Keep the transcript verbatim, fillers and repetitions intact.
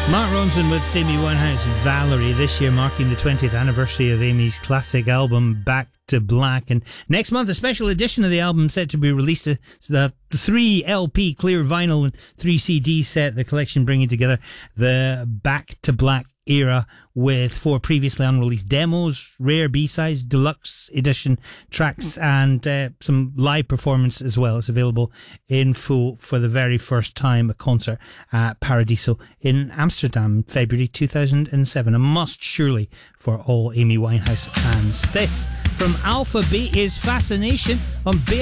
Mark Ronson with Amy Winehouse, Valerie, this year marking the twentieth anniversary of Amy's classic album Back to Black. And next month, a special edition of the album set to be released. So the three L P clear vinyl and three C D set, the collection bringing together the Back to Black era with four previously unreleased demos, rare B-sides, deluxe edition tracks, and uh, some live performance as well. It's available in full for the very first time, a concert at Paradiso in Amsterdam, February two thousand seven. A must surely for all Amy Winehouse fans. This from Alpha B is Fascination on B